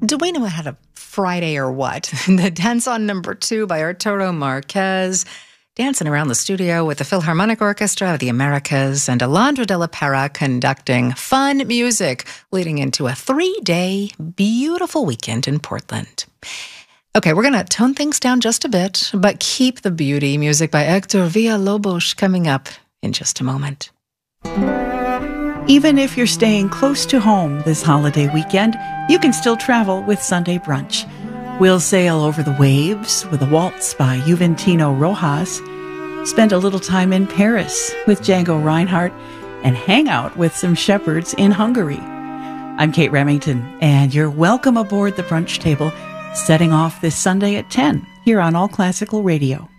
Do we know how to Friday or what? The Dance on Number 2 by Arturo Marquez, dancing around the studio with the Philharmonic Orchestra of the Americas and Alondra de la Parra conducting fun music, leading into a 3-day beautiful weekend in Portland. Okay, we're going to tone things down just a bit, but keep the beauty. Music by Hector Villalobos coming up in just a moment. Even if you're staying close to home this holiday weekend, you can still travel with Sunday Brunch. We'll sail over the waves with a waltz by Juventino Rojas, spend a little time in Paris with Django Reinhardt, and hang out with some shepherds in Hungary. I'm Kate Remington, and you're welcome aboard the brunch table, setting off this Sunday at 10 here on All Classical Radio.